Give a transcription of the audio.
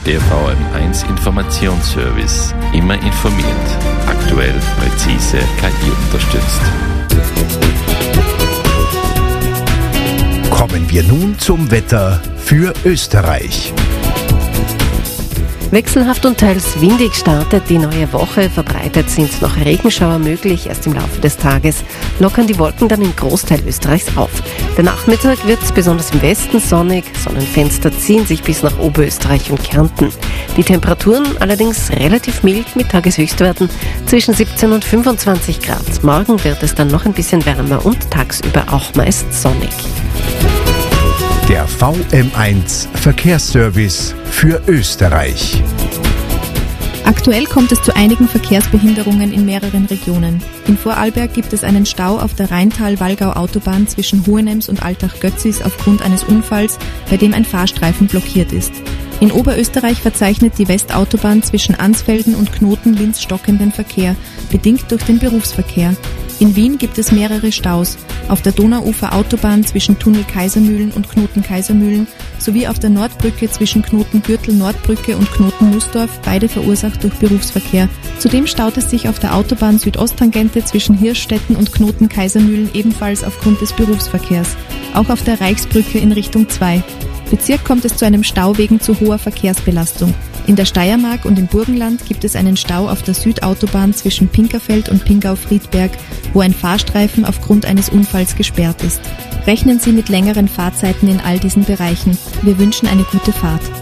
Der VM1 Informationsservice. Immer informiert. Aktuell, präzise, KI unterstützt. Kommen wir nun zum Wetter für Österreich. Wechselhaft und teils windig startet die neue Woche. Verbreitet sind noch Regenschauer möglich. Erst im Laufe des Tages lockern die Wolken dann im Großteil Österreichs auf. Der Nachmittag wird besonders im Westen sonnig. Sonnenfenster ziehen sich bis nach Oberösterreich und Kärnten. Die Temperaturen allerdings relativ mild mit Tageshöchstwerten zwischen 17 und 25 Grad. Morgen wird es dann noch ein bisschen wärmer und tagsüber auch meist sonnig. Der VM1 Verkehrsservice für Österreich. Aktuell kommt es zu einigen Verkehrsbehinderungen in mehreren Regionen. In Vorarlberg gibt es einen Stau auf der Rheintal-Wallgau-Autobahn zwischen Hohenems und Altach-Götzis aufgrund eines Unfalls, bei dem ein Fahrstreifen blockiert ist. In Oberösterreich verzeichnet die Westautobahn zwischen Ansfelden und Knoten-Linz stockenden Verkehr, bedingt durch den Berufsverkehr. In Wien gibt es mehrere Staus, auf der Donauuferautobahn zwischen Tunnel Kaisermühlen und Knoten Kaisermühlen sowie auf der Nordbrücke zwischen Knoten Gürtel Nordbrücke und Knoten Nussdorf, beide verursacht durch Berufsverkehr. Zudem staut es sich auf der Autobahn Südosttangente zwischen Hirschstetten und Knoten Kaisermühlen ebenfalls aufgrund des Berufsverkehrs. Auch auf der Reichsbrücke in Richtung 2. Bezirk kommt es zu einem Stau wegen zu hoher Verkehrsbelastung. In der Steiermark und im Burgenland gibt es einen Stau auf der Südautobahn zwischen Pinkerfeld und Pingau-Friedberg, wo ein Fahrstreifen aufgrund eines Unfalls gesperrt ist. Rechnen Sie mit längeren Fahrzeiten in all diesen Bereichen. Wir wünschen eine gute Fahrt.